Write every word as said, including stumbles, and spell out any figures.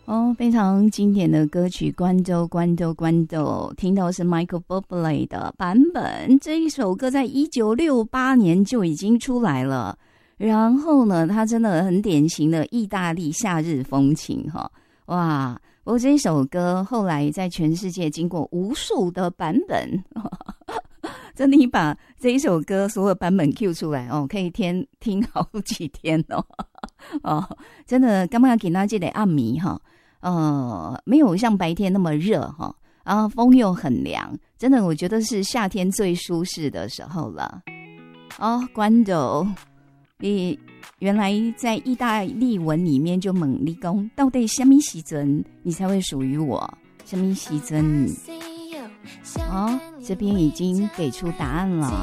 哦，非常经典的歌曲《关州关州关州》，听到是 Michael Bublé 的版本。这一首歌在一九六八年就已经出来了，然后呢，它真的很典型的意大利夏日风情哈，哇！不过这一首歌后来在全世界经过无数的版本，真的你把这一首歌所有版本 Q 出来哦，可以天听好几天哦。哦，真的刚刚给大家这个暗迷哈。呃，没有像白天那么热哈，然后风又很凉，真的我觉得是夏天最舒适的时候了。哦，关州，你原来在意大利文里面就问你讲，到底什么时阵你才会属于我？什么时阵？哦，这边已经给出答案了。